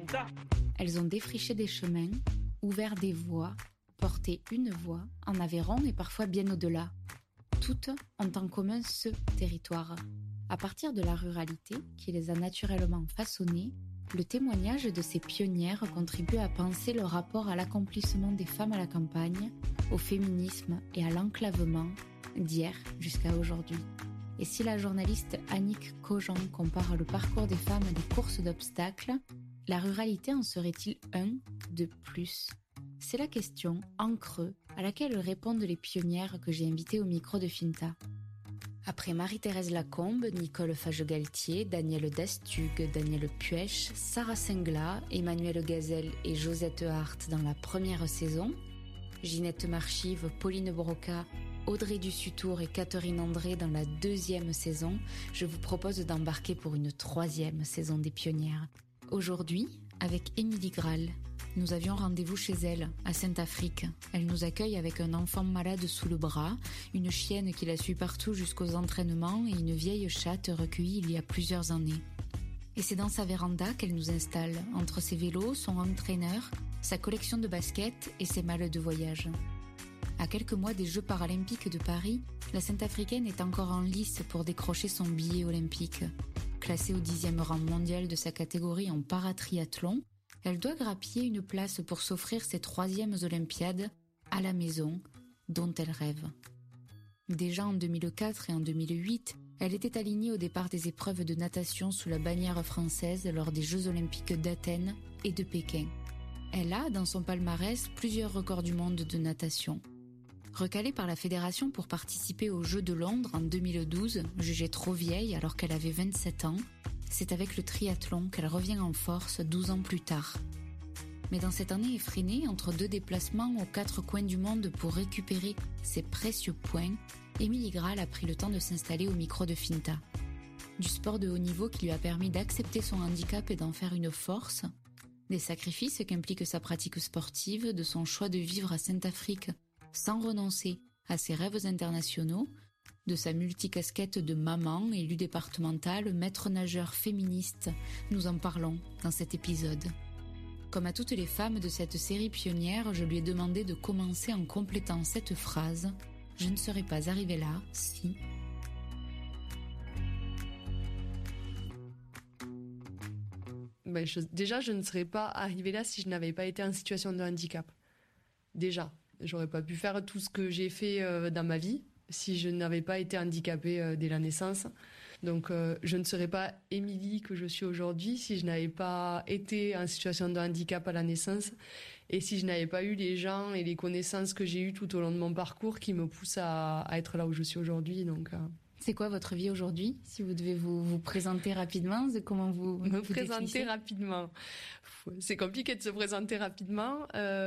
Finta. Elles ont défriché des chemins, ouvert des voies, porté une voix en Aveyron et parfois bien au-delà. Toutes ont en commun ce territoire. À partir de la ruralité qui les a naturellement façonnées, le témoignage de ces pionnières contribue à penser le rapport à l'accomplissement des femmes à la campagne, au féminisme et à l'enclavement, d'hier jusqu'à aujourd'hui. Et si la journaliste Annick Cogent compare le parcours des femmes à des courses d'obstacles, la ruralité en serait-il un de plus ? C'est la question, en creux, à laquelle répondent les pionnières que j'ai invitées au micro de Finta. Après Marie-Thérèse Lacombe, Nicole Fage-Galtier, Danielle Dastugue, Danielle Puech, Sarah Singla, Emmanuelle Gazelle et Josette Hart dans la première saison, Ginette Marchive, Pauline Broca, Audrey Dussutour et Catherine André dans la deuxième saison, je vous propose d'embarquer pour une troisième saison des pionnières. Aujourd'hui, avec Émilie Graal. Nous avions rendez-vous chez elle, à Saint-Afrique. Elle nous accueille avec un enfant malade sous le bras, une chienne qui la suit partout jusqu'aux entraînements et une vieille chatte recueillie il y a plusieurs années. Et c'est dans sa véranda qu'elle nous installe, entre ses vélos, son entraîneur, sa collection de baskets et ses malles de voyage. À quelques mois des Jeux paralympiques de Paris, la Saint-Africaine est encore en lice pour décrocher son billet olympique. Classée au 10e rang mondial de sa catégorie en paratriathlon, elle doit grappiller une place pour s'offrir ses 3e Olympiades à la maison, dont elle rêve. Déjà en 2004 et en 2008, elle était alignée au départ des épreuves de natation sous la bannière française lors des Jeux olympiques d'Athènes et de Pékin. Elle a, dans son palmarès, plusieurs records du monde de natation. Recalée par la fédération pour participer aux Jeux de Londres en 2012, jugée trop vieille alors qu'elle avait 27 ans, c'est avec le triathlon qu'elle revient en force 12 ans plus tard. Mais dans cette année effrénée, entre 2 déplacements aux 4 coins du monde pour récupérer ses précieux points, Émilie Graal a pris le temps de s'installer au micro de Finta. Du sport de haut niveau qui lui a permis d'accepter son handicap et d'en faire une force, des sacrifices qu'implique sa pratique sportive, de son choix de vivre à Saint-Afrique sans renoncer à ses rêves internationaux, de sa multicasquette de maman, élue départementale, maître nageur féministe, nous en parlons dans cet épisode. Comme à toutes les femmes de cette série pionnière, je lui ai demandé de commencer en complétant cette phrase « Je ne serais pas arrivée là si… ». Déjà, je ne serais pas arrivée là si je n'avais pas été en situation de handicap. Déjà, j'aurais pas pu faire tout ce que j'ai fait dans ma vie si je n'avais pas été handicapée dès la naissance. Donc je ne serais pas Émilie que je suis aujourd'hui si je n'avais pas été en situation de handicap à la naissance et si je n'avais pas eu les gens et les connaissances que j'ai eues tout au long de mon parcours qui me poussent à être là où je suis aujourd'hui. Donc C'est quoi votre vie aujourd'hui? Si vous devez vous présenter rapidement, comment vous me présenter rapidement. C'est compliqué de se présenter rapidement.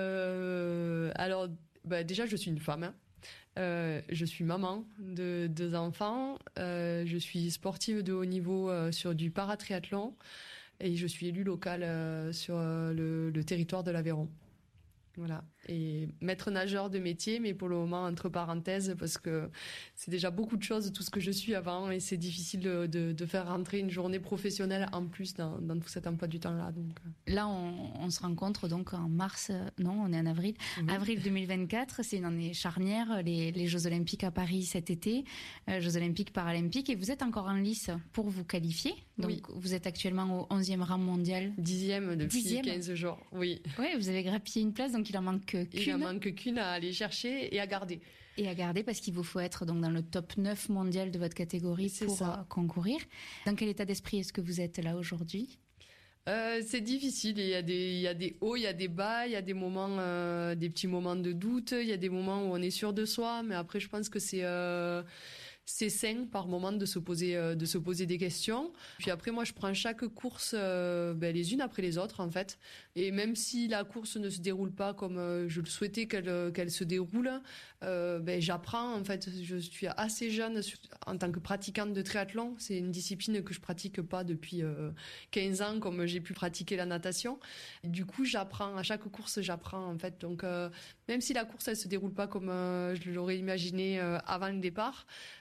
Alors, déjà, je suis une femme. Hein. Je suis maman de 2 enfants. Je suis sportive de haut niveau sur du paratriathlon et je suis élue locale sur le territoire de l'Aveyron. Voilà. Et maître nageur de métier, mais pour le moment entre parenthèses parce que c'est déjà beaucoup de choses, tout ce que je suis avant, et c'est difficile de faire rentrer une journée professionnelle en plus dans tout cet emploi du temps-là. Donc là, on se rencontre donc en mars, non, on est en avril. Avril 2024, c'est une année charnière, les Jeux Olympiques à Paris cet été, Jeux Olympiques Paralympiques, et vous êtes encore en lice pour vous qualifier. Donc oui. Vous êtes actuellement au 11e rang mondial. 10e depuis 15 jours, oui. Oui, vous avez grappillé une place, donc il en manque qu'une. Il en manque qu'une à aller chercher et à garder. Et à garder parce qu'il vous faut être donc dans le top 9 mondial de votre catégorie pour concourir. Dans quel état d'esprit est-ce que vous êtes là aujourd'hui ? C'est difficile. Il y a des hauts, il y a des bas, il y a des moments, des petits moments de doute. Il y a des moments où on est sûr de soi, mais après je pense que c'est sain par moment de se poser des questions. Puis après moi je prends chaque course les unes après les autres en fait. Et même si la course ne se déroule pas comme je le souhaitais qu'elle se déroule, j'apprends en fait. Je suis assez jeune en tant que pratiquante de triathlon. C'est une discipline que je pratique pas depuis 15 ans comme j'ai pu pratiquer la natation. Et du coup j'apprends à chaque course, j'apprends en fait. Donc même si la course elle se déroule pas comme je l'aurais imaginé avant le départ,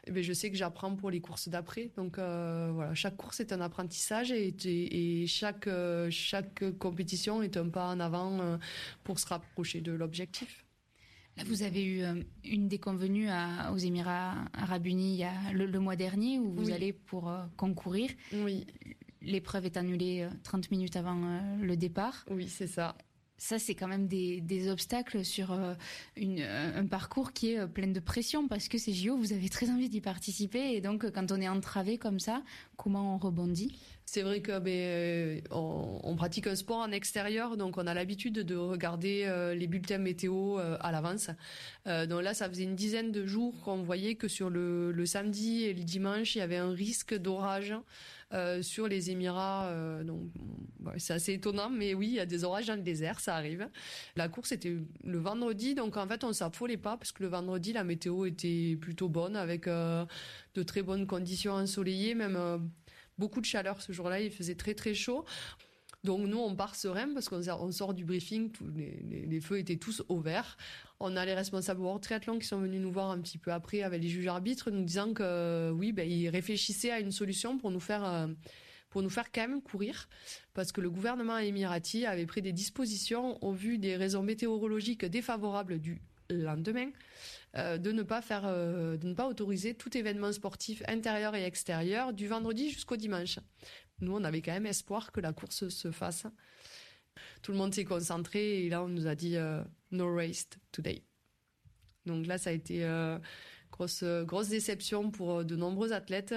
ben, je sais que j'apprends pour les courses d'après. Donc voilà, chaque course est un apprentissage et chaque compétition est un pas en avant pour se rapprocher de l'objectif. Là, vous avez eu une déconvenue aux Émirats Arabes Unis il y a le mois dernier où vous allez pour concourir. Oui. L'épreuve est annulée 30 minutes avant le départ. Oui, c'est ça. Ça, c'est quand même des obstacles sur un parcours qui est plein de pression parce que ces JO, vous avez très envie d'y participer. Et donc, quand on est entravé comme ça, comment on rebondit ? C'est vrai que on pratique un sport en extérieur, donc on a l'habitude de regarder les bulletins météo à l'avance. Donc là, ça faisait une dizaine de jours qu'on voyait que sur le samedi et le dimanche, il y avait un risque d'orage sur les Émirats. Donc c'est assez étonnant, mais oui, il y a des orages dans le désert, ça arrive. La course était le vendredi, donc en fait, on s'affolait pas parce que le vendredi, la météo était plutôt bonne avec de très bonnes conditions ensoleillées, même beaucoup de chaleur ce jour-là, il faisait très très chaud. Donc nous, on part serein parce qu'on sort du briefing, les feux étaient tous au vert. On a les responsables World Triathlon qui sont venus nous voir un petit peu après avec les juges arbitres, nous disant que oui, ils réfléchissaient à une solution pour nous faire quand même courir, parce que le gouvernement émirati avait pris des dispositions au vu des raisons météorologiques défavorables du lendemain. De ne pas autoriser tout événement sportif intérieur et extérieur du vendredi jusqu'au dimanche. Nous, on avait quand même espoir que la course se fasse. Tout le monde s'est concentré et là, on nous a dit no race today. Donc là, ça a été grosse déception pour de nombreux athlètes.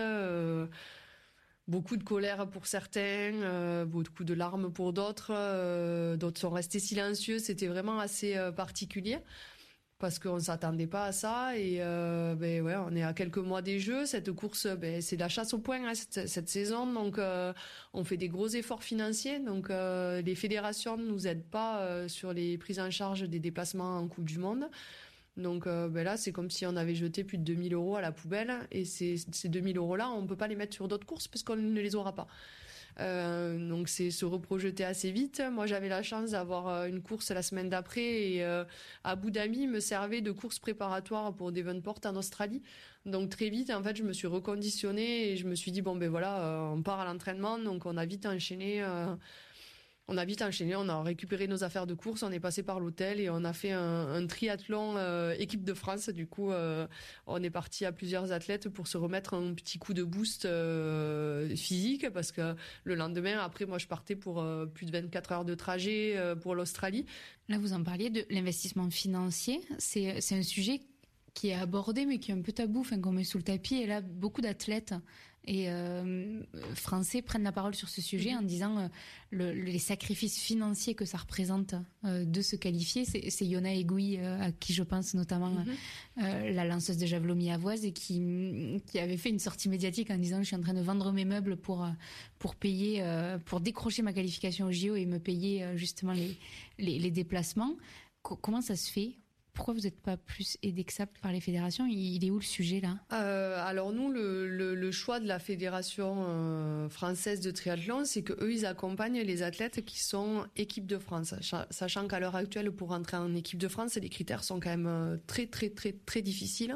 Beaucoup de colère pour certains, beaucoup de larmes pour d'autres. D'autres sont restés silencieux. C'était vraiment assez particulier. Parce qu'on ne s'attendait pas à ça et on est à quelques mois des Jeux. Cette course, c'est de la chasse au poing cette saison, donc on fait des gros efforts financiers. Donc les fédérations ne nous aident pas sur les prises en charge des déplacements en Coupe du Monde. Donc là, c'est comme si on avait jeté plus de 2 000 € à la poubelle et ces 2 000 €-là, on ne peut pas les mettre sur d'autres courses parce qu'on ne les aura pas. Donc c'est se reprojeter assez vite. Moi j'avais la chance d'avoir une course la semaine d'après et Abu Dhabi me servait de course préparatoire pour Devonport en Australie. Donc très vite en fait je me suis reconditionnée et je me suis dit on part à l'entraînement, donc on a vite enchaîné. On a récupéré nos affaires de course, on est passé par l'hôtel et on a fait un triathlon équipe de France. Du coup, on est parti à plusieurs athlètes pour se remettre un petit coup de boost physique parce que le lendemain, après, moi, je partais pour plus de 24 heures de trajet pour l'Australie. Là, vous en parliez de l'investissement financier. C'est un sujet qui est abordé mais qui est un peu tabou, qu'on met sous le tapis. Et là, beaucoup d'athlètes et français prennent la parole sur ce sujet en disant les sacrifices financiers que ça représente de se qualifier. C'est Yona Egui à qui je pense notamment la lanceuse de javelot mi-avoise et qui avait fait une sortie médiatique en disant je suis en train de vendre mes meubles pour payer pour décrocher ma qualification au JO et me payer justement les déplacements. Comment ça se fait ? Pourquoi vous n'êtes pas plus aidé que ça par les fédérations ? Il est où le sujet là ? Alors nous, le choix de la fédération française de triathlon, c'est que eux, ils accompagnent les athlètes qui sont équipe de France, sachant qu'à l'heure actuelle, pour entrer en équipe de France, les critères sont quand même très très très très difficiles.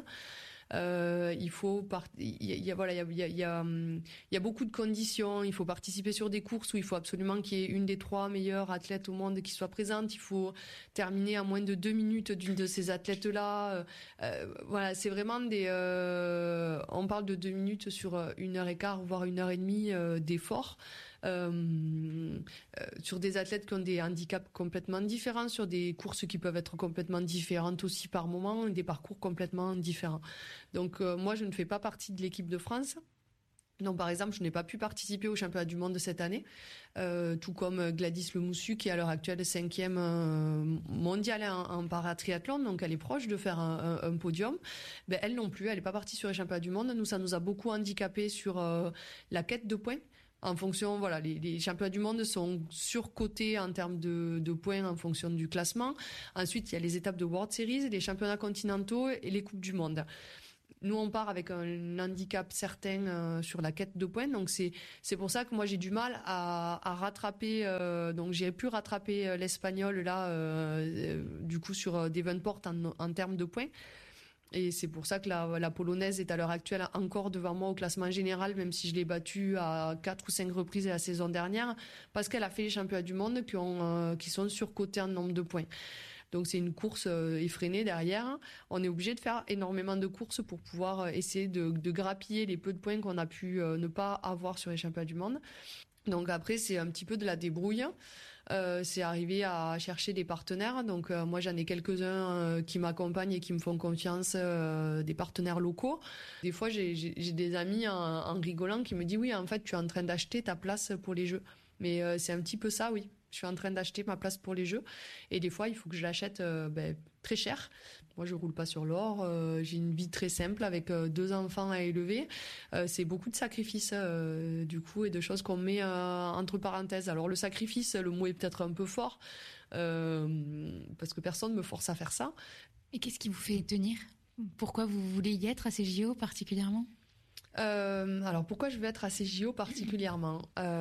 Il y a beaucoup de conditions. Il faut participer sur des courses où il faut absolument qu'il y ait une des 3 meilleures athlètes au monde qui soit présente. Il faut terminer à moins de 2 minutes d'une de ces athlètes-là. C'est vraiment on parle de 2 minutes sur 1h15 voire 1h30 d'effort. Sur des athlètes qui ont des handicaps complètement différents, sur des courses qui peuvent être complètement différentes aussi par moment, des parcours complètement différents. Donc moi, je ne fais pas partie de l'équipe de France. Donc par exemple, je n'ai pas pu participer au championnat du monde de cette année, tout comme Gladys Lemoussu qui est à l'heure actuelle 5e mondiale en paratriathlon, donc elle est proche de faire un podium. Elle non plus, elle n'est pas partie sur les championnats du monde. Nous, ça nous a beaucoup handicapé sur la quête de points. En fonction, les championnats du monde sont surcotés en termes de points en fonction du classement. Ensuite, il y a les étapes de World Series, les championnats continentaux et les Coupes du Monde. Nous, on part avec un handicap certain sur la quête de points. Donc, c'est pour ça que moi, j'ai du mal à rattraper. Donc, j'ai pu rattraper l'Espagnol, là, du coup, sur Devonport en termes de points. Et c'est pour ça que la polonaise est à l'heure actuelle encore devant moi au classement général, même si je l'ai battue à 4 ou 5 reprises la saison dernière, parce qu'elle a fait les championnats du monde qui sont surcotés en nombre de points. Donc c'est une course effrénée derrière. On est obligé de faire énormément de courses pour pouvoir essayer de grappiller les peu de points qu'on a pu ne pas avoir sur les championnats du monde. Donc après, c'est un petit peu de la débrouille. C'est arriver à chercher des partenaires. Donc moi, j'en ai quelques-uns qui m'accompagnent et qui me font confiance, des partenaires locaux. Des fois, j'ai des amis en rigolant qui me disent oui, en fait, tu es en train d'acheter ta place pour les Jeux. Mais c'est un petit peu ça, oui. Je suis en train d'acheter ma place pour les Jeux. Et des fois, il faut que je l'achète très cher. Moi, je roule pas sur l'or. J'ai une vie très simple avec 2 enfants à élever. C'est beaucoup de sacrifices, du coup, et de choses qu'on met entre parenthèses. Alors, le sacrifice, le mot est peut-être un peu fort, parce que personne me force à faire ça. Et qu'est-ce qui vous fait tenir? Pourquoi vous voulez y être à ces JO particulièrement? Alors, pourquoi je veux être à ces JO particulièrement?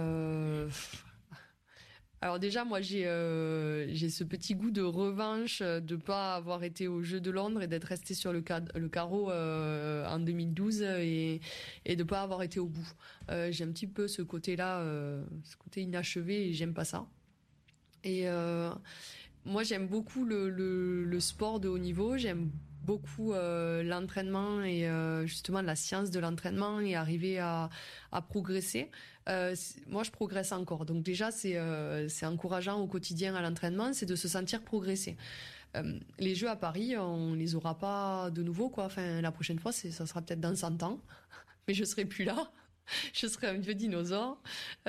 Alors déjà, moi, j'ai ce petit goût de revanche de pas avoir été aux Jeux de Londres et d'être resté sur le carreau en 2012 et de pas avoir été au bout. J'ai un petit peu ce côté-là, ce côté inachevé et j'aime pas ça. Et moi, j'aime beaucoup le sport de haut niveau. J'aime beaucoup l'entraînement et justement la science de l'entraînement et arriver à progresser. Moi, je progresse encore. Donc déjà, c'est encourageant au quotidien à l'entraînement, c'est de se sentir progresser. Les Jeux à Paris, on les aura pas de nouveau, quoi. Enfin, la prochaine fois, ça sera peut-être dans 100 ans, mais je serai plus là. Je serais un vieux dinosaure.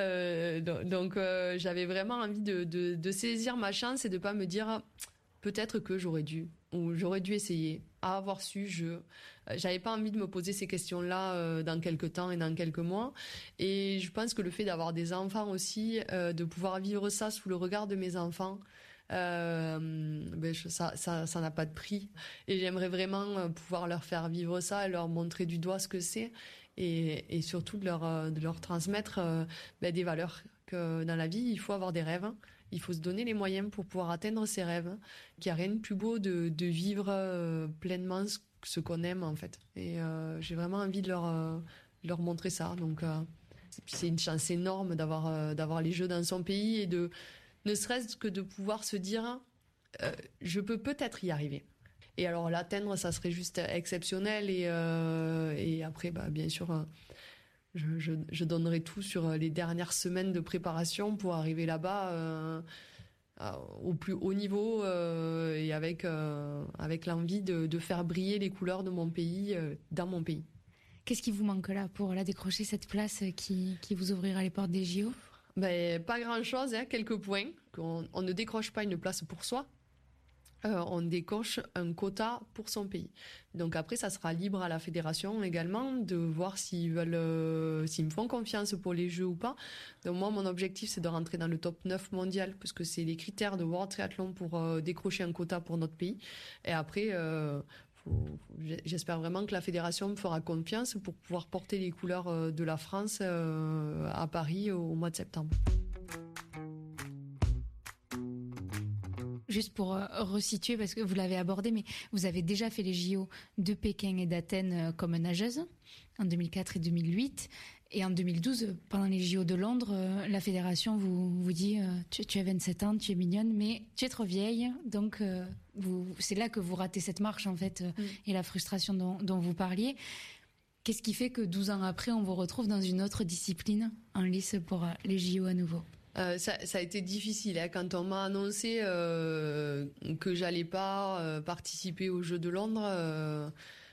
Donc, j'avais vraiment envie de saisir ma chance et de pas me dire peut-être que j'aurais dû ou j'aurais dû essayer. À avoir su, j'avais pas envie de me poser ces questions-là dans quelques temps et dans quelques mois. Et je pense que le fait d'avoir des enfants aussi, de pouvoir vivre ça sous le regard de mes enfants. Ça n'a pas de prix et j'aimerais vraiment pouvoir leur faire vivre ça et leur montrer du doigt ce que c'est et surtout de leur transmettre des valeurs que dans la vie il faut avoir des rêves, hein. Il faut se donner les moyens pour pouvoir atteindre ses rêves, hein. Qu'il n'y a rien de plus beau de vivre pleinement ce qu'on aime en fait et j'ai vraiment envie de leur montrer ça donc c'est une chance énorme d'avoir les Jeux dans son pays et de ne serait-ce que de pouvoir se dire je peux peut-être y arriver. Et alors l'atteindre, ça serait juste exceptionnel. Et après, bien sûr, je donnerai tout sur les dernières semaines de préparation pour arriver là-bas au plus haut niveau et avec l'envie de faire briller les couleurs de mon pays dans mon pays. Qu'est-ce qui vous manque là pour décrocher cette place qui vous ouvrira les portes des JO? Pas grand-chose, hein, quelques points. On ne décroche pas une place pour soi. On décoche un quota pour son pays. Donc après, ça sera libre à la fédération également de voir s'ils me font confiance pour les Jeux ou pas. Donc moi, mon objectif, c'est de rentrer dans le top 9 mondial, parce que c'est les critères de World Triathlon pour décrocher un quota pour notre pays. Et après, j'espère vraiment que la fédération me fera confiance pour pouvoir porter les couleurs de la France à Paris au mois de septembre. Juste pour resituer, parce que vous l'avez abordé, mais vous avez déjà fait les JO de Pékin et d'Athènes comme nageuse en 2004 et 2008. Et en 2012, pendant les JO de Londres, la fédération vous dit tu as 27 ans, tu es mignonne, mais tu es trop vieille. Donc, c'est là que vous ratez cette marche, en fait, et la frustration dont vous parliez. Qu'est-ce qui fait que 12 ans après, on vous retrouve dans une autre discipline en lice pour les JO à nouveau? Ça a été difficile, hein, quand on m'a annoncé que j'allais pas participer aux Jeux de Londres.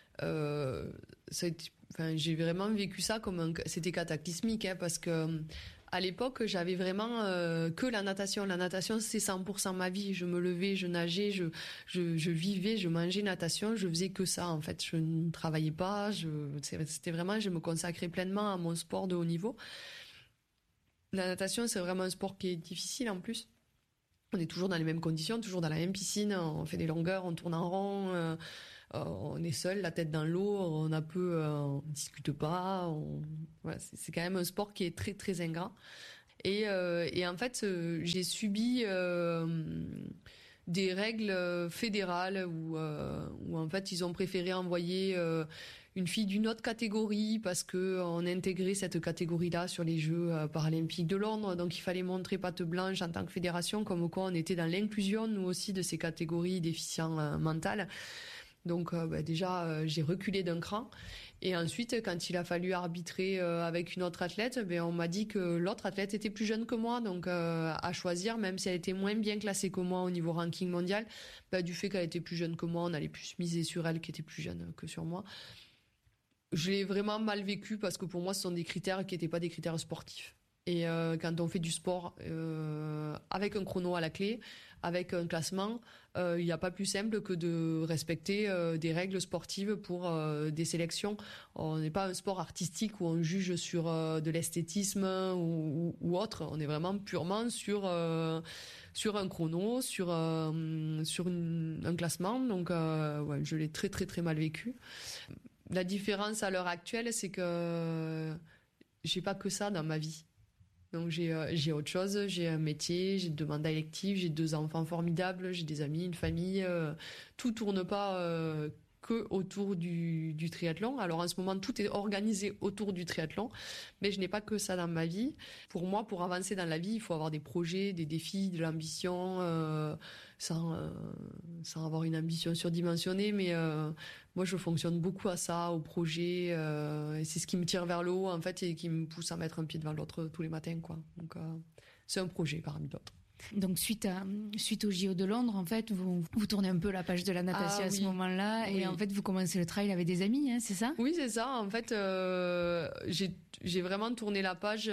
J'ai vraiment vécu ça c'était cataclysmique, hein, parce que à l'époque j'avais vraiment que la natation. La natation, c'est 100% ma vie. Je me levais, je nageais, je vivais, je mangeais natation. Je faisais que ça en fait. Je ne travaillais pas. C'était vraiment, je me consacrais pleinement à mon sport de haut niveau. La natation, c'est vraiment un sport qui est difficile en plus. On est toujours dans les mêmes conditions, toujours dans la même piscine, on fait des longueurs, on tourne en rond, on est seul, la tête dans l'eau, on discute pas. Voilà, c'est quand même un sport qui est très très ingrat. Et en fait, j'ai subi des règles fédérales où en fait ils ont préféré envoyer une fille d'une autre catégorie parce que on intégrait cette catégorie-là sur les Jeux paralympiques de Londres. Donc il fallait montrer patte blanche en tant que fédération, comme quoi on était dans l'inclusion nous aussi de ces catégories déficients mentales. Donc déjà j'ai reculé d'un cran. Et ensuite, quand il a fallu arbitrer avec une autre athlète, on m'a dit que l'autre athlète était plus jeune que moi, donc à choisir, même si elle était moins bien classée que moi au niveau ranking mondial, du fait qu'elle était plus jeune que moi, on allait plus miser sur elle qui était plus jeune que sur moi. Je l'ai vraiment mal vécu parce que pour moi, ce sont des critères qui n'étaient pas des critères sportifs. Et quand on fait du sport avec un chrono à la clé, avec un classement, il n'y a pas plus simple que de respecter des règles sportives pour des sélections. On n'est pas un sport artistique où on juge sur de l'esthétisme ou autre. On est vraiment purement sur un chrono, sur un classement. Donc je l'ai très très très mal vécu. La différence à l'heure actuelle, c'est que j'ai pas que ça dans ma vie. Donc j'ai autre chose, j'ai un métier, j'ai 2 mandats électifs, j'ai 2 enfants formidables, j'ai des amis, une famille. Tout tourne pas que autour du triathlon. Alors en ce moment, tout est organisé autour du triathlon, mais je n'ai pas que ça dans ma vie. Pour moi, pour avancer dans la vie, il faut avoir des projets, des défis, de l'ambition, sans avoir une ambition surdimensionnée, mais moi je fonctionne beaucoup à ça, au projet, et c'est ce qui me tire vers le haut en fait et qui me pousse à mettre un pied devant l'autre tous les matins, quoi. Donc c'est un projet parmi d'autres. Donc suite au JO de Londres, en fait, vous tournez un peu la page de la natation à ce moment-là, et en fait vous commencez le trail avec des amis, hein, c'est ça ? Oui, c'est ça. En fait, j'ai vraiment tourné la page.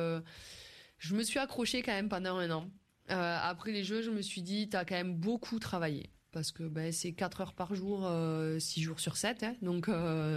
Je me suis accrochée quand même pendant 1 an. Après les Jeux, je me suis dit, t'as quand même beaucoup travaillé. Parce que c'est 4 heures par jour, 6 jours sur 7. Hein, donc,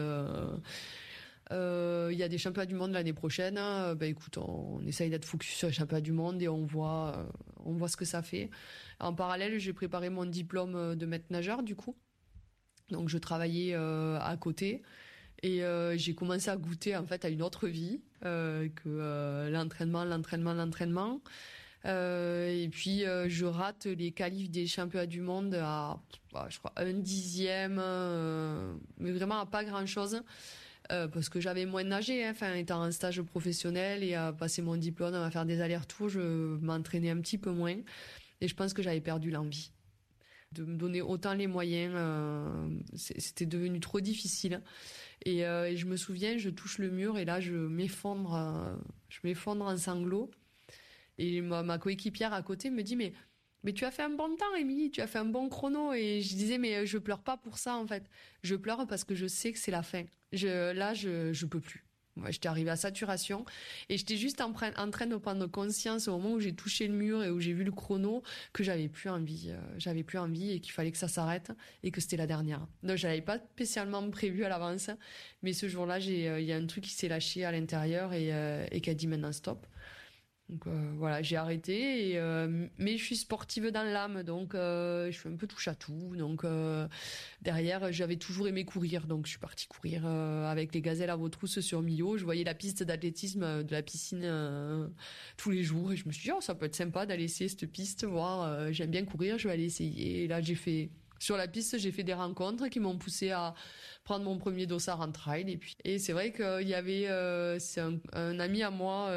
y a des championnats du monde l'année prochaine. Écoute, on essaye d'être focus sur les championnats du monde et on voit ce que ça fait. En parallèle, j'ai préparé mon diplôme de maître nageur, du coup. Donc, je travaillais à côté. Et j'ai commencé à goûter en fait à une autre vie que l'entraînement. Et puis je rate les qualifs des championnats du monde à je crois 1/10, mais vraiment à pas grand chose parce que j'avais moins nagé, hein, enfin étant en stage professionnel et à passer mon diplôme, à faire des allers-retours, je m'entraînais un petit peu moins et je pense que j'avais perdu l'envie de me donner autant les moyens. C'était devenu trop difficile et je me souviens, je touche le mur et là je m'effondre en sanglots. Et ma coéquipière à côté me dit mais tu as fait un bon temps, Émilie, tu as fait un bon chrono. Et je disais mais je pleure pas pour ça en fait. Je pleure parce que je sais que c'est la fin. Je peux plus. Moi, j'étais arrivée à saturation et j'étais juste en train de prendre conscience au moment où j'ai touché le mur et où j'ai vu le chrono que j'avais plus envie et qu'il fallait que ça s'arrête et que c'était la dernière. Donc je l'avais pas spécialement prévu à l'avance, mais ce jour-là, il y a un truc qui s'est lâché à l'intérieur et qui a dit maintenant stop. Donc voilà, j'ai arrêté, mais je suis sportive dans l'âme, donc je fais un peu touche à tout. Donc derrière, j'avais toujours aimé courir, donc je suis partie courir avec les gazelles à Vautrousses sur Millau. Je voyais la piste d'athlétisme de la piscine tous les jours et je me suis dit ça peut être sympa d'aller essayer cette piste, voir. J'aime bien courir, je vais aller essayer. Et là sur la piste, j'ai fait des rencontres qui m'ont poussé à prendre mon premier dossard en trail. Et c'est vrai qu'il y avait c'est un ami à moi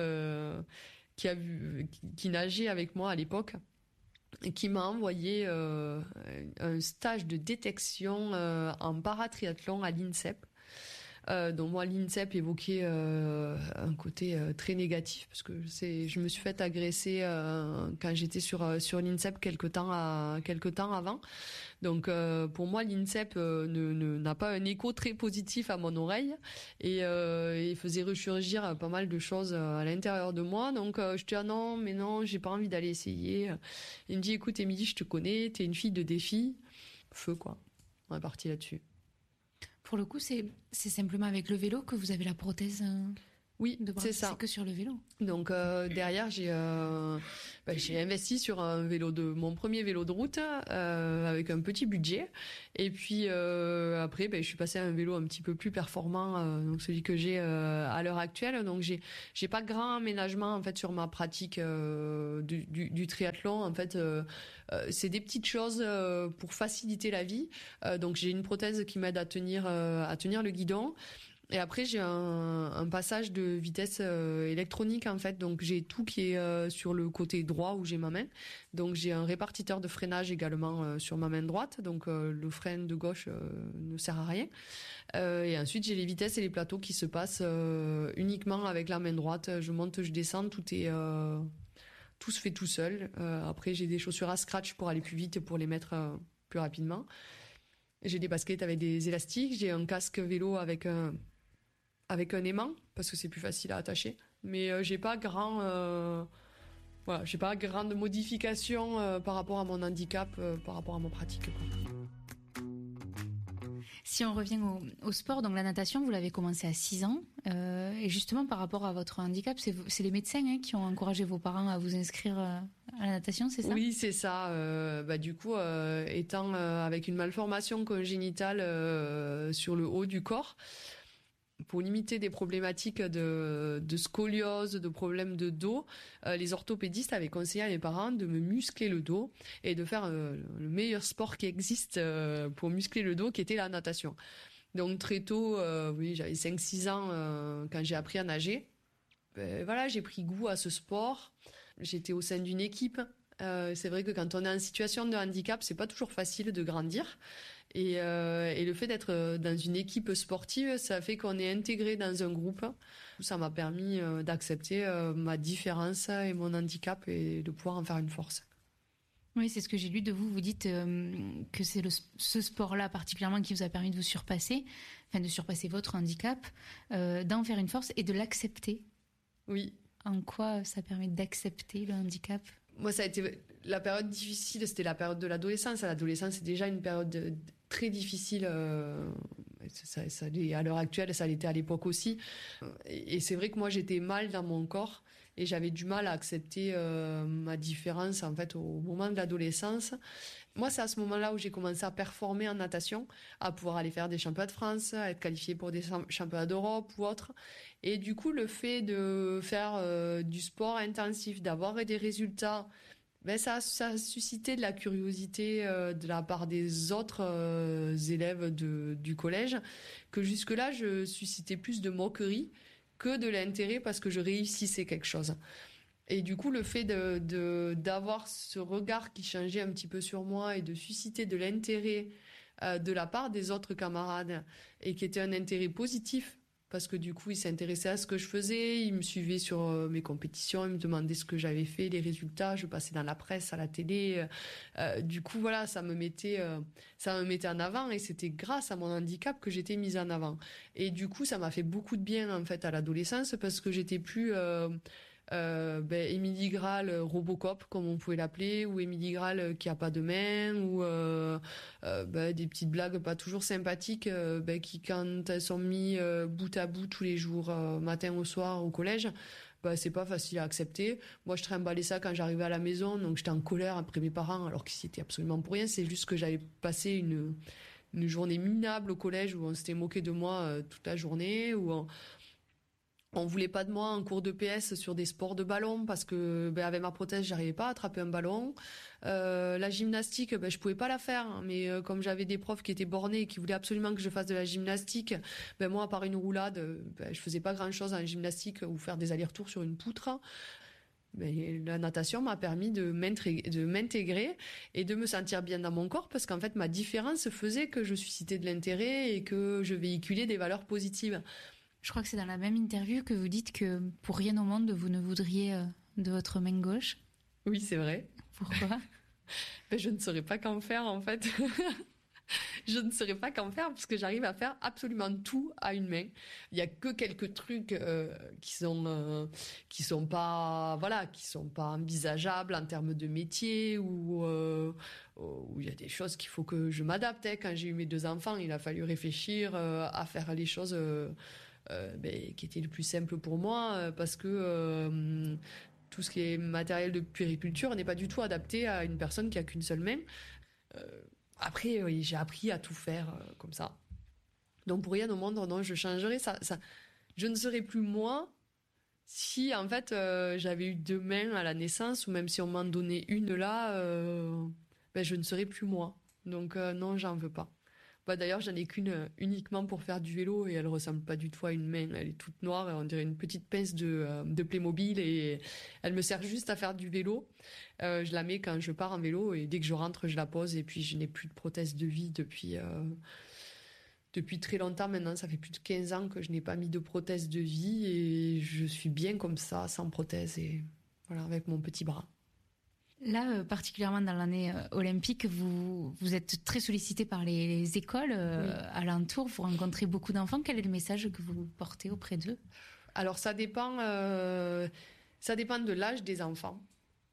qui nageait avec moi à l'époque et qui m'a envoyé un stage de détection en paratriathlon à l'INSEP. Donc moi l'INSEP évoquait un côté très négatif parce que je me suis fait agresser quand j'étais sur l'INSEP quelque temps avant. Donc pour moi l'INSEP n'a pas un écho très positif à mon oreille et il faisait ressurgir pas mal de choses à l'intérieur de moi. Donc je dis non, j'ai pas envie d'aller essayer. Il me dit écoute Émilie, je te connais, t'es une fille de défi, feu quoi. On est parti là-dessus. Pour le coup, c'est simplement avec le vélo que vous avez la prothèse Oui, c'est ça. C'est que sur le vélo. Donc derrière, j'ai investi sur mon premier vélo de route avec un petit budget. Et puis après, je suis passée à un vélo un petit peu plus performant, donc celui que j'ai à l'heure actuelle. Donc j'ai pas grand aménagement en fait sur ma pratique du triathlon. En fait, c'est des petites choses pour faciliter la vie. Donc j'ai une prothèse qui m'aide à tenir le guidon. Et après, j'ai un passage de vitesse électronique, en fait. Donc, j'ai tout qui est sur le côté droit où j'ai ma main. Donc, j'ai un répartiteur de freinage également sur ma main droite. Donc, le frein de gauche ne sert à rien. Et ensuite, j'ai les vitesses et les plateaux qui se passent uniquement avec la main droite. Je monte, je descends, tout se fait tout seul. Après, j'ai des chaussures à scratch pour aller plus vite, pour les mettre plus rapidement. J'ai des baskets avec des élastiques. J'ai un casque vélo avec un aimant parce que c'est plus facile à attacher, mais j'ai pas grande modification par rapport à mon handicap, par rapport à ma pratique, quoi. Si on revient au sport, donc la natation, vous l'avez commencé à 6 ans, et justement par rapport à votre handicap, c'est les médecins qui ont encouragé vos parents à vous inscrire à la natation, c'est ça ? Oui, c'est ça. Du coup, étant avec une malformation congénitale sur le haut du corps, pour limiter des problématiques de scoliose, de problèmes de dos, les orthopédistes avaient conseillé à mes parents de me muscler le dos et de faire le meilleur sport qui existe pour muscler le dos, qui était la natation. Donc très tôt, j'avais 5-6 ans quand j'ai appris à nager. J'ai pris goût à ce sport. J'étais au sein d'une équipe. C'est vrai que quand on est en situation de handicap, c'est pas toujours facile de grandir. Et le fait d'être dans une équipe sportive, ça fait qu'on est intégré dans un groupe. Ça m'a permis d'accepter ma différence et mon handicap et de pouvoir en faire une force. Oui, c'est ce que j'ai lu de vous. Vous dites que c'est ce sport-là particulièrement qui vous a permis de vous surpasser, de surpasser votre handicap, d'en faire une force et de l'accepter. Oui. En quoi ça permet d'accepter le handicap ? Moi, ça a été la période difficile, c'était la période de l'adolescence. L'adolescence, c'est déjà une période très difficile. Ça à l'heure actuelle, ça l'était à l'époque aussi. Et c'est vrai que moi, j'étais mal dans mon corps et j'avais du mal à accepter ma différence en fait au moment de l'adolescence. Moi, c'est à ce moment-là où j'ai commencé à performer en natation, à pouvoir aller faire des championnats de France, à être qualifiée pour des championnats d'Europe ou autres. Et du coup, le fait de faire du sport intensif, d'avoir des résultats, ça a suscité de la curiosité de la part des autres élèves du collège, que jusque-là, je suscitais plus de moquerie que de l'intérêt parce que je réussissais quelque chose. Et du coup, le fait d'avoir ce regard qui changeait un petit peu sur moi et de susciter de l'intérêt de la part des autres camarades et qui était un intérêt positif, parce que du coup, ils s'intéressaient à ce que je faisais, ils me suivaient sur mes compétitions, ils me demandaient ce que j'avais fait, les résultats, je passais dans la presse, à la télé. Du coup, voilà, ça me mettait en avant et c'était grâce à mon handicap que j'étais mise en avant. Et du coup, ça m'a fait beaucoup de bien en fait à l'adolescence parce que j'étais plus Émilie Graal Robocop comme on pouvait l'appeler, ou Émilie Graal qui a pas de main, ou des petites blagues pas toujours sympathiques qui quand elles sont mis bout à bout tous les jours matin au soir au collège, c'est pas facile à accepter. Moi je trimballais ça quand j'arrivais à la maison, donc j'étais en colère après mes parents alors qu'ils étaient absolument pour rien. C'est juste que j'avais passé une journée minable au collège où on s'était moqué de moi toute la journée, où on voulait pas de moi en cours de PS sur des sports de ballon parce que avec ma prothèse j'arrivais pas à attraper un ballon. La gymnastique, je pouvais pas la faire, mais comme j'avais des profs qui étaient bornés et qui voulaient absolument que je fasse de la gymnastique, moi à part une roulade, je faisais pas grand chose en gymnastique ou faire des allers-retours sur une poutre. La natation m'a permis de m'intégrer et de me sentir bien dans mon corps parce qu'en fait ma différence faisait que je suscitais de l'intérêt et que je véhiculais des valeurs positives. Je crois que c'est dans la même interview que vous dites que pour rien au monde vous ne voudriez de votre main gauche. Oui, c'est vrai. Pourquoi ? Je ne saurais pas qu'en faire en fait. Je ne saurais pas qu'en faire parce que j'arrive à faire absolument tout à une main. Il y a que quelques trucs qui sont pas envisageables en termes de métier ou il y a des choses qu'il faut que je m'adapte. Quand j'ai eu mes 2 enfants, il a fallu réfléchir à faire les choses qui était le plus simple pour moi, parce que tout ce qui est matériel de puériculture n'est pas du tout adapté à une personne qui a qu'une seule main. Après, oui, j'ai appris à tout faire comme ça. Donc pour rien au monde, non, je changerais ça. Je ne serais plus moi si en fait j'avais eu 2 mains à la naissance, ou même si on m'en donnait une là, je ne serais plus moi. Donc non, j'en veux pas. D'ailleurs, j'en ai qu'une uniquement pour faire du vélo, et elle ressemble pas du tout à une main. Elle est toute noire, et on dirait une petite pince de Playmobil, et elle me sert juste à faire du vélo. Je la mets quand je pars en vélo, et dès que je rentre, je la pose. Et puis je n'ai plus de prothèse de vie depuis très longtemps maintenant. Ça fait plus de 15 ans que je n'ai pas mis de prothèse de vie, et je suis bien comme ça, sans prothèse, et voilà, avec mon petit bras. Là, particulièrement dans l'année olympique, vous êtes très sollicité par les écoles alentours. Vous rencontrez beaucoup d'enfants. Quel est le message que vous portez auprès d'eux ? Alors, ça dépend de l'âge des enfants.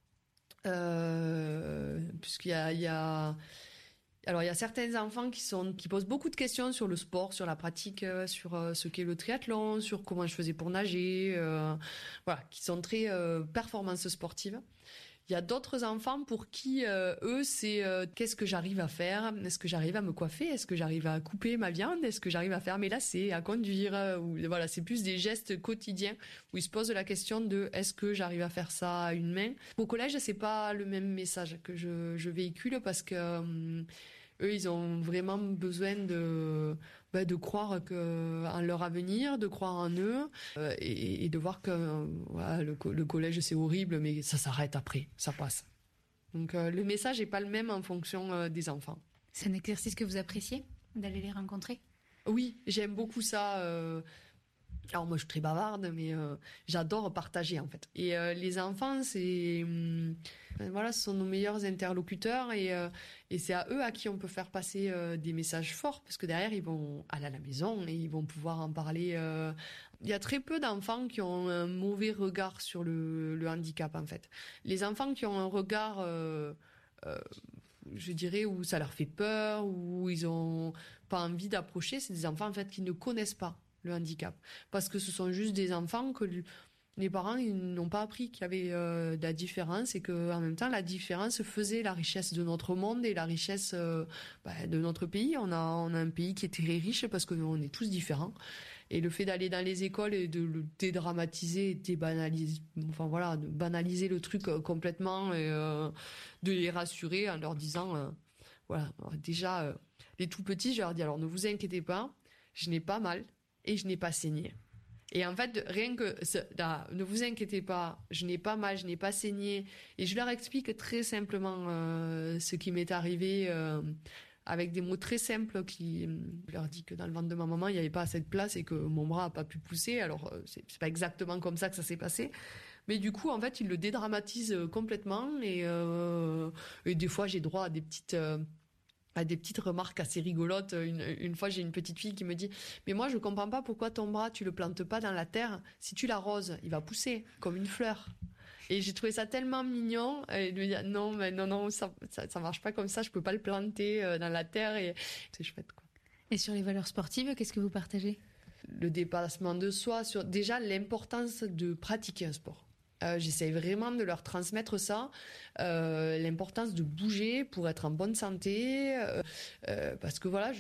Puisqu'il y a certains enfants qui posent beaucoup de questions sur le sport, sur la pratique, sur ce qu'est le triathlon, sur comment je faisais pour nager, qui sont très performances sportives. Il y a d'autres enfants pour qui, eux, c'est qu'est-ce que j'arrive à faire ? Est-ce que j'arrive à me coiffer ? Est-ce que j'arrive à couper ma viande ? Est-ce que j'arrive à faire mes lacets, à conduire ? C'est plus des gestes quotidiens où ils se posent la question de est-ce que j'arrive à faire ça à une main ? Au collège, c'est pas le même message que je véhicule, parce que eux, ils ont vraiment besoin de croire en leur avenir, de croire en eux, et de voir que le collège, c'est horrible, mais ça s'arrête après, ça passe. Donc le message n'est pas le même en fonction des enfants. C'est un exercice que vous appréciez, d'aller les rencontrer ? Oui, j'aime beaucoup ça. Alors moi, je suis très bavarde, mais j'adore partager, en fait. Et les enfants, ce sont nos meilleurs interlocuteurs, et c'est à eux à qui on peut faire passer des messages forts, parce que derrière, ils vont aller à la maison et ils vont pouvoir en parler. Il y a très peu d'enfants qui ont un mauvais regard sur le handicap, en fait. Les enfants qui ont un regard, je dirais, où ça leur fait peur, où ils ont pas envie d'approcher, c'est des enfants, en fait, qui ne connaissent pas le handicap, parce que ce sont juste des enfants que les parents, ils n'ont pas appris qu'il y avait de la différence, et que en même temps la différence faisait la richesse de notre monde et la richesse de notre pays. On a un pays qui est très riche parce que on est tous différents, et le fait d'aller dans les écoles et de le dédramatiser, de banaliser le truc complètement, et de les rassurer en leur disant déjà les tout petits, je leur dis, alors ne vous inquiétez pas, je n'ai pas mal et je n'ai pas saigné. Et en fait, rien que ne vous inquiétez pas, je n'ai pas mal, je n'ai pas saigné, et je leur explique très simplement ce qui m'est arrivé, avec des mots très simples. Je leur dis que dans le ventre de ma maman, il n'y avait pas assez de place et que mon bras n'a pas pu pousser. Alors c'est pas exactement comme ça que ça s'est passé, mais du coup, en fait, ils le dédramatisent complètement, et des fois, j'ai droit à des petites remarques assez rigolotes. Une fois, j'ai une petite fille qui me dit « Mais moi, je comprends pas pourquoi ton bras, tu le plantes pas dans la terre. Si tu l'arroses, il va pousser comme une fleur. » Et j'ai trouvé ça tellement mignon. Et de me dire « Non, ça marche pas comme ça. Je peux pas le planter dans la terre. » Et c'est chouette, quoi. Et sur les valeurs sportives, qu'est-ce que vous partagez ? Le dépassement de soi, sur déjà l'importance de pratiquer un sport. J'essaie vraiment de leur transmettre ça, l'importance de bouger pour être en bonne santé, parce que voilà,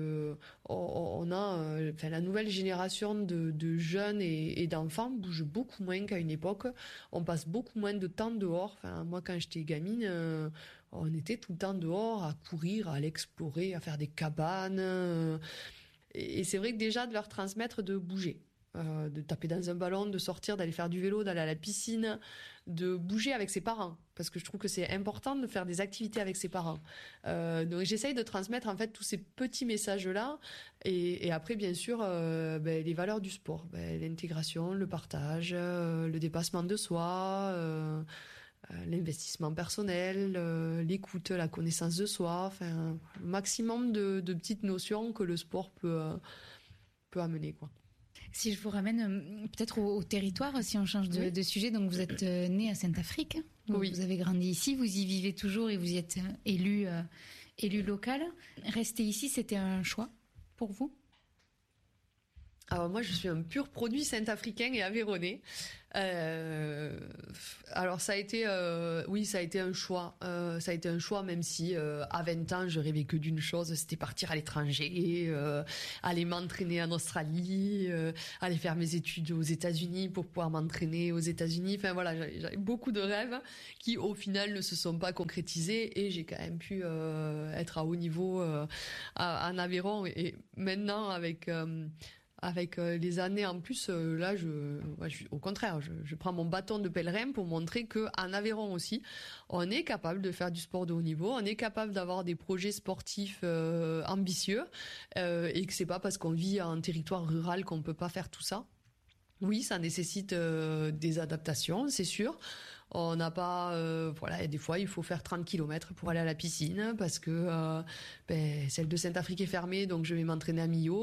on a la nouvelle génération de jeunes et d'enfants bouge beaucoup moins qu'à une époque. On passe beaucoup moins de temps dehors. Enfin, moi, quand j'étais gamine, on était tout le temps dehors à courir, à aller explorer, à faire des cabanes. Et c'est vrai que déjà de leur transmettre de bouger. De taper dans un ballon, de sortir, d'aller faire du vélo, d'aller à la piscine, de bouger avec ses parents, parce que je trouve que c'est important de faire des activités avec ses parents. Donc j'essaye de transmettre en fait tous ces petits messages-là, et après bien sûr les valeurs du sport, l'intégration, le partage, le dépassement de soi, l'investissement personnel, l'écoute, la connaissance de soi, enfin le maximum de petites notions que le sport peut amener, quoi. Si je vous ramène peut-être au territoire, si on change de sujet, donc vous êtes né à Saint-Afrique, oui. Vous avez grandi ici, vous y vivez toujours et vous y êtes élu local. Rester ici, c'était un choix pour vous ? Alors moi, je suis un pur produit saint-africain et aveyronnais. Euh, alors ça a été, oui, ça a été un choix. Ça a été un choix, même si à 20 ans, je rêvais que d'une chose, c'était partir à l'étranger, aller m'entraîner en Australie, aller faire mes études aux États-Unis pour pouvoir m'entraîner aux États-Unis. Enfin voilà, j'avais beaucoup de rêves qui, au final, ne se sont pas concrétisés et j'ai quand même pu être à haut niveau en aviron. Et maintenant, avec les années en plus, là, au contraire, je prends mon bâton de pèlerin pour montrer que en Aveyron aussi, on est capable de faire du sport de haut niveau, on est capable d'avoir des projets sportifs ambitieux, et que c'est pas parce qu'on vit en territoire rural qu'on peut pas faire tout ça. Oui, ça nécessite des adaptations, c'est sûr. On n'a pas, voilà, et des fois il faut faire 30 kilomètres pour aller à la piscine parce que celle de Saint-Afrique est fermée, donc je vais m'entraîner à Millau.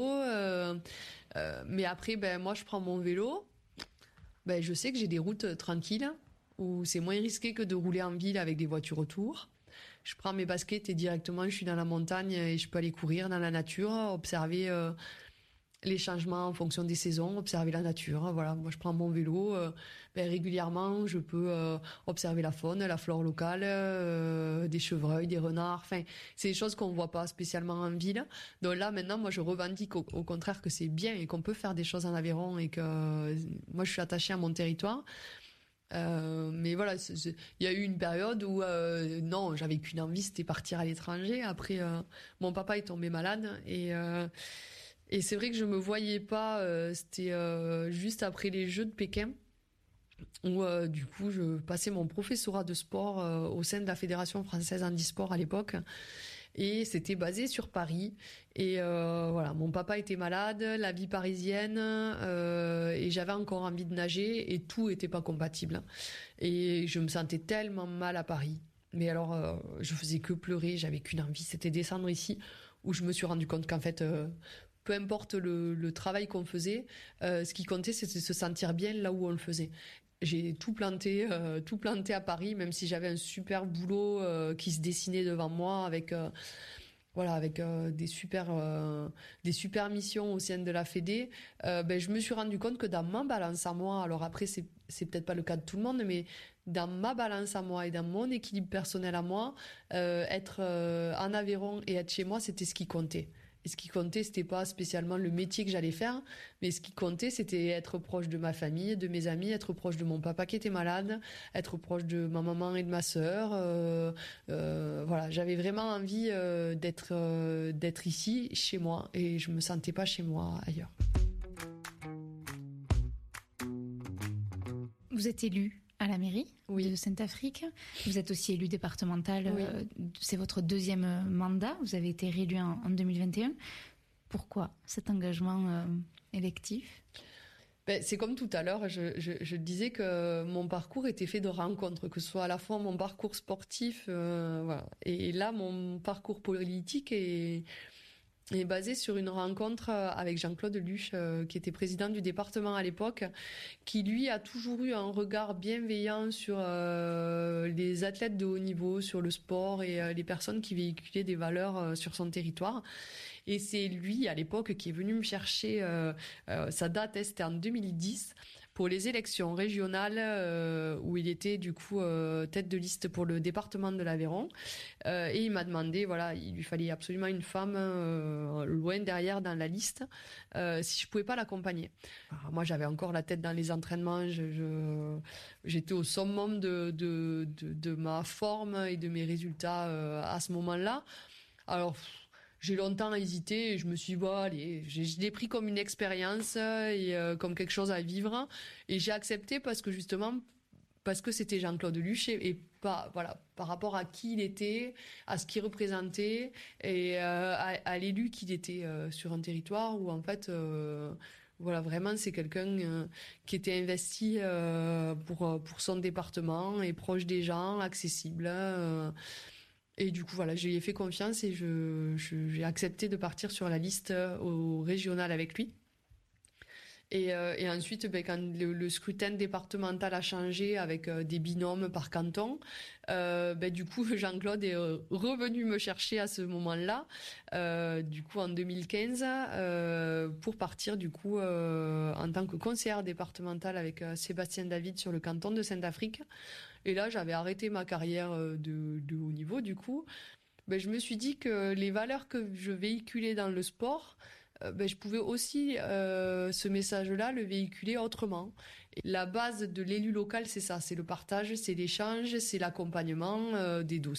Mais après, moi je prends mon vélo. Je sais que j'ai des routes tranquilles où c'est moins risqué que de rouler en ville avec des voitures autour. Je prends mes baskets et directement je suis dans la montagne et je peux aller courir dans la nature, observer les changements en fonction des saisons, observer la nature. Voilà, moi je prends mon vélo, régulièrement je peux observer la faune, la flore locale, des chevreuils, des renards. Enfin, c'est des choses qu'on voit pas spécialement en ville. Donc là maintenant, moi je revendique au contraire que c'est bien et qu'on peut faire des choses en Aveyron et que moi je suis attachée à mon territoire. Mais voilà, il y a eu une période où non, j'avais qu'une envie, c'était partir à l'étranger. Après, mon papa est tombé malade et c'est vrai que je me voyais pas. C'était juste après les Jeux de Pékin où du coup je passais mon professorat de sport au sein de la Fédération française handisport à l'époque. Et c'était basé sur Paris. Et voilà, mon papa était malade, la vie parisienne, et j'avais encore envie de nager et tout était pas compatible. Et je me sentais tellement mal à Paris. Mais alors, je faisais que pleurer, j'avais qu'une envie, c'était descendre ici, où je me suis rendu compte qu'en fait, peu importe le travail qu'on faisait, ce qui comptait, c'était de se sentir bien là où on le faisait. J'ai tout planté à Paris, même si j'avais un super boulot qui se dessinait devant moi avec voilà, avec des super missions au sein de la Fédé. Je me suis rendu compte que dans ma balance à moi, alors après c'est peut-être pas le cas de tout le monde, mais dans ma balance à moi et dans mon équilibre personnel à moi, être en Aveyron et être chez moi, c'était ce qui comptait. Et ce qui comptait, c'était pas spécialement le métier que j'allais faire, mais ce qui comptait, c'était être proche de ma famille, de mes amis, être proche de mon papa qui était malade, être proche de ma maman et de ma sœur. Voilà, j'avais vraiment envie d'être ici, chez moi, et je me sentais pas chez moi ailleurs. Vous êtes élu à la mairie de Saint-Afrique. Vous êtes aussi élu départemental. Oui. C'est votre deuxième mandat. Vous avez été réélu en 2021. Pourquoi cet engagement électif ? C'est comme tout à l'heure, je disais que mon parcours était fait de rencontres, que ce soit à la fois mon parcours sportif, voilà. Et là, mon parcours politique est basé sur une rencontre avec Jean-Claude Luche, qui était président du département à l'époque, qui lui a toujours eu un regard bienveillant sur les athlètes de haut niveau, sur le sport et les personnes qui véhiculaient des valeurs sur son territoire. Et c'est lui, à l'époque, qui est venu me chercher, sa date, c'était en 2010, pour les élections régionales, où il était du coup tête de liste pour le département de l'Aveyron. Et il m'a demandé, voilà, il lui fallait absolument une femme loin derrière dans la liste, si je pouvais pas l'accompagner. Alors, moi, j'avais encore la tête dans les entraînements, j'étais au summum de ma forme et de mes résultats à ce moment-là. Alors, j'ai longtemps hésité et je me suis dit, bon, allez, je l'ai pris comme une expérience et comme quelque chose à vivre. Et j'ai accepté parce que c'était Jean-Claude Luche et pas, voilà, par rapport à qui il était, à ce qu'il représentait et à l'élu qu'il était sur un territoire où en fait, voilà, vraiment c'est quelqu'un qui était investi pour son département et proche des gens, accessible. Et du coup, voilà, je lui ai fait confiance et j'ai accepté de partir sur la liste au régional avec lui. Et ensuite, quand le scrutin départemental a changé avec des binômes par canton, du coup, Jean-Claude est revenu me chercher à ce moment-là, du coup en 2015, pour partir du coup en tant que conseillère départementale avec Sébastien David sur le canton de Saint-Affrique. Et là, j'avais arrêté ma carrière de haut niveau, du coup. Je me suis dit que les valeurs que je véhiculais dans le sport, je pouvais aussi ce message-là le véhiculer autrement. Et la base de l'élu local, c'est ça, c'est le partage, c'est l'échange, c'est l'accompagnement des dossiers.